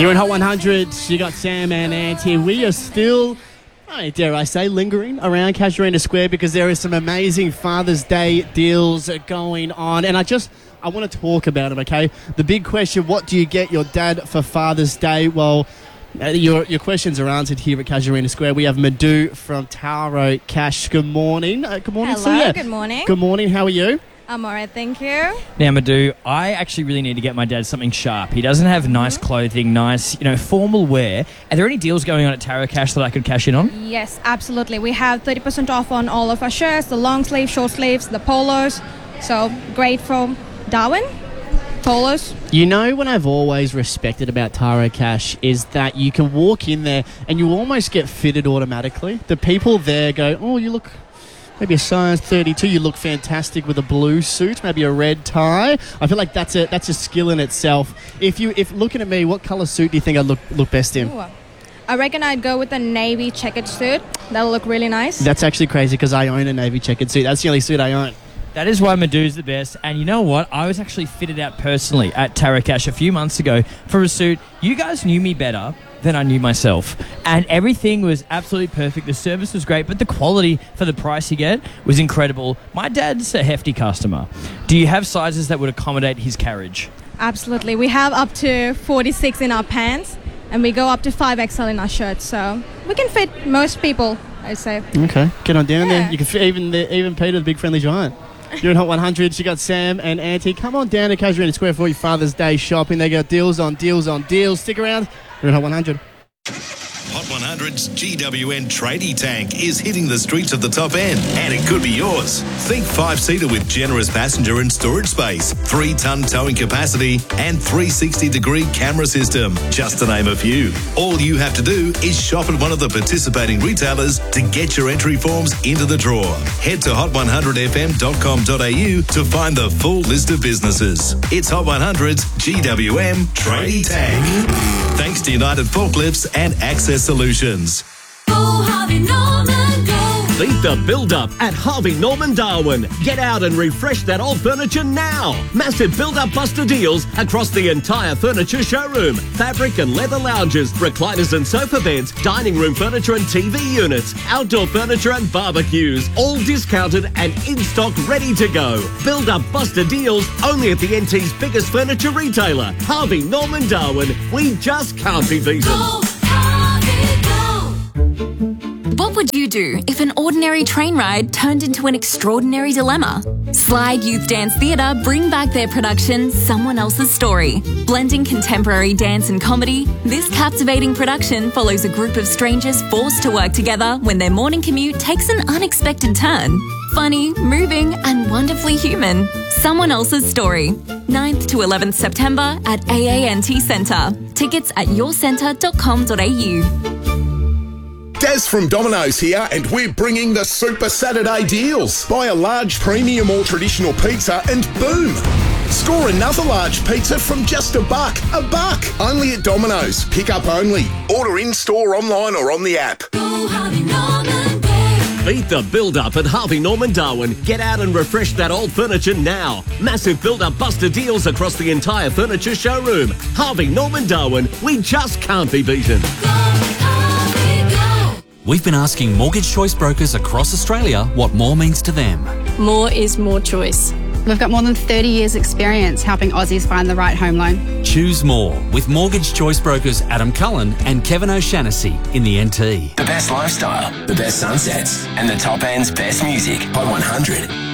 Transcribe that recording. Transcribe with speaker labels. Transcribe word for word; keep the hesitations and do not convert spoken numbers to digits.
Speaker 1: You're in Hot one hundred. You got Sam and Auntie. We are still, oh, dare I say, lingering around Casuarina Square because there is some amazing Father's Day deals going on. And I just, I want to talk about them, okay? The big question, what do you get your dad for Father's Day? Well, uh, your your questions are answered here at Casuarina Square. We have Madhu from Taro Cash. Good morning. Uh, good morning.
Speaker 2: Hello,
Speaker 1: so, yeah.
Speaker 2: good morning.
Speaker 1: Good morning. How are you?
Speaker 2: I'm all right, thank you.
Speaker 3: Now, Madhu, I actually really need to get my dad something sharp. He doesn't have nice
Speaker 2: Mm-hmm.
Speaker 3: clothing, nice, you know, formal wear. Are there any deals going on at Taro Cash that I could cash in on?
Speaker 2: Yes, absolutely. We have thirty percent off on all of our shirts, the long sleeve, short sleeves, the polos. So, great from Darwin. Polos.
Speaker 1: You know what I've always respected about Taro Cash is that you can walk in there and you almost get fitted automatically. The people there go, oh, you look maybe a size thirty-two, you look fantastic with a blue suit, maybe a red tie. I feel like that's a that's a skill in itself. If you if looking at me, what colour suit do you think I'd look look best in?
Speaker 2: Ooh. I reckon I'd go with a navy checkered suit. That'll look really nice.
Speaker 1: That's actually crazy because I own a navy checkered suit. That's the only suit I own.
Speaker 3: That is why Madhu's the best. And you know what? I was actually fitted out personally at Taro Cash a few months ago for a suit. You guys knew me better than I knew myself. And everything was absolutely perfect. The service was great, but the quality for the price you get was incredible. My dad's a hefty customer. Do you have sizes that would accommodate his carriage?
Speaker 2: Absolutely. We have up to forty-six in our pants, and we go up to five X L in our shirts. So we can fit most people, I'd say.
Speaker 1: Okay, get on down
Speaker 2: Yeah.
Speaker 1: there. You can fit even the, even Peter, the big friendly giant. You're in Hot one hundred. You got Sam and Auntie. Come on down to Casuarina Square for your Father's Day shopping. They got deals on deals on deals. Stick around. You're in Hot one hundred.
Speaker 4: Hot one hundred's G W N tradie tank is hitting the streets of the top end, and it could be yours. Think five-seater with generous passenger and storage space, three-ton towing capacity, and three sixty degree camera system, just to name a few. All you have to do is shop at one of the participating retailers to get your entry forms into the draw. Head to hot one hundred f m dot com dot a u to find the full list of businesses. It's Hot one hundred's G W M tradie tank. Thanks to United Forklifts and Access Solutions.
Speaker 5: Go Harvey Norman, go.
Speaker 6: Beat the build-up at Harvey Norman Darwin. Get out and refresh that old furniture now. Massive build-up buster deals across the entire furniture showroom. Fabric and leather lounges, recliners and sofa beds, dining room furniture and T V units, outdoor furniture and barbecues, all discounted and in stock ready to go. Build-up buster deals only at the N T's biggest furniture retailer, Harvey Norman Darwin. We just can't be beaten.
Speaker 5: Go Harvey, go.
Speaker 7: What would you do if an ordinary train ride turned into an extraordinary dilemma? Slide Youth Dance Theatre bring back their production, Someone Else's Story. Blending contemporary dance and comedy, this captivating production follows a group of strangers forced to work together when their morning commute takes an unexpected turn. Funny, moving, and wonderfully human. Someone Else's Story. ninth to eleventh September at A A N T Centre. Tickets at your centre dot com dot a u.
Speaker 8: Daz from Domino's here, and we're bringing the Super Saturday deals. Buy a large premium or traditional pizza and boom! Score another large pizza from just a buck. A buck! Only at Domino's. Pick up only. Order in-store, online or on the app.
Speaker 5: Go Harvey Norman, go.
Speaker 6: Beat the build-up at Harvey Norman Darwin. Get out and refresh that old furniture now. Massive build-up buster deals across the entire furniture showroom. Harvey Norman Darwin. We just can't be beaten.
Speaker 5: Go Harvey, go.
Speaker 9: We've been asking mortgage choice brokers across Australia what more means to them.
Speaker 10: More is more choice.
Speaker 11: We've got more than thirty years experience helping Aussies find the right home loan.
Speaker 9: Choose more with mortgage choice brokers Adam Cullen and Kevin O'Shannessy in the N T.
Speaker 12: The best lifestyle, the best sunsets, and the top end's best music. Hot one hundred.